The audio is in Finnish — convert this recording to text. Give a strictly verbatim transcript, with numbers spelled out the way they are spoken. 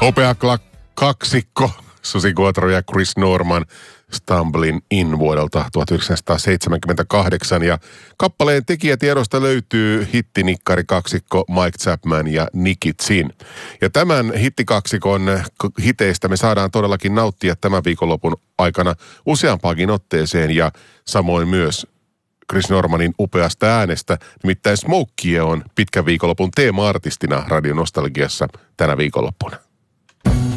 Hopea kaksikko, Susi Quatro ja Chris Norman, Stumbling In vuodelta tuhatyhdeksänsataaseitsemänkymmentäkahdeksan. Ja kappaleen tekijätiedosta löytyy hittinikkari kaksikko Mike Chapman ja Nicky Zinn. Ja tämän hittikaksikon hiteistä me saadaan todellakin nauttia tämän viikonlopun aikana useampaankin otteeseen ja samoin myös Chris Normanin upeasta äänestä. Nimittäin Smokey on pitkän viikonlopun teema-artistina Radio Nostalgiassa tänä viikonloppuna.